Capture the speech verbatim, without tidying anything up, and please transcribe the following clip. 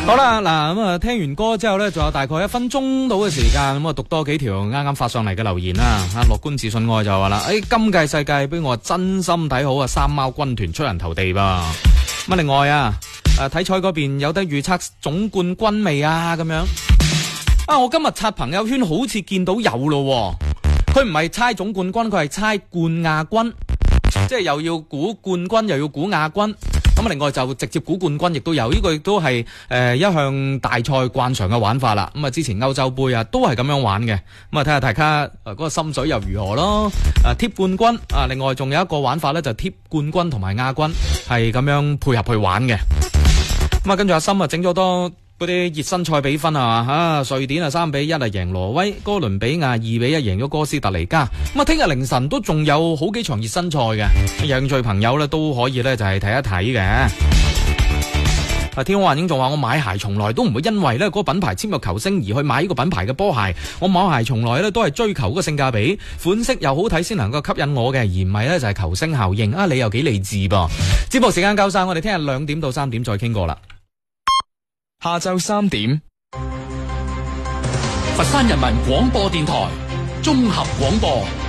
好啦，嗱咁啊，聽完歌之後呢，仲有大概一分鐘到嘅時間，咁啊讀多幾條啱啱發上嚟嘅留言啦。啊，樂觀自信愛就話啦，誒、哎，今屆世界杯我真心睇好啊，三貓軍團出人頭地噃。咁啊，另外啊，誒，體彩嗰邊有得預測總冠軍未啊？咁樣啊，我今日刷朋友圈好似見到有咯，佢唔係猜總冠軍，佢係猜冠亞軍，即係又要估冠軍又要估亞軍。咁啊，另外就直接估冠軍亦都有，呢、這個亦都係誒一向大賽慣常嘅玩法啦。咁啊，之前歐洲杯啊都係咁樣玩嘅。咁啊，睇下大家誒嗰個心水又如何咯。誒貼冠軍啊，另外仲有一個玩法咧，就貼冠軍同埋亞軍係咁樣配合去玩嘅。咁啊，跟住阿森啊整咗多嗰啲熱身賽比分啊，啊瑞典啊三比一啊贏挪威，哥倫比亞二比一贏咗哥斯達黎加。咁啊，聽日凌晨都仲有好幾場熱身賽嘅，有興趣朋友咧都可以咧就係睇一睇嘅。啊，天空幻影仲話我買鞋從來都唔會因為咧嗰個品牌簽個球星而去買呢個品牌嘅波鞋，我買鞋從來咧都係追求嗰個性價比，款式又好睇先能夠吸引我嘅，而唔係咧就係球星效應。啊，你又幾理智噃？節目時間夠晒，我哋聽日兩點到三點再傾過啦。 下晝三點， 佛山人民廣播電台綜合廣播。